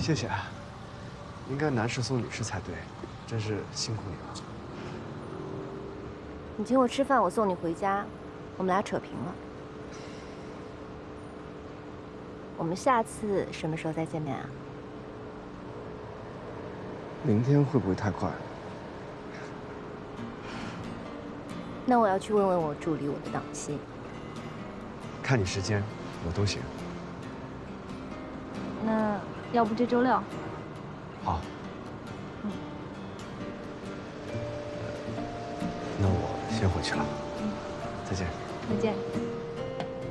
谢谢，应该男士送女士才对，真是辛苦你了。 你请我吃饭，我送你回家，我们俩扯平了。我们下次什么时候再见面啊？ 明天会不会太快？ 那我要去问问我助理我的档期。 看你时间，我都行。 那要不这周六？ 好。那我先回去了。再见。 再见。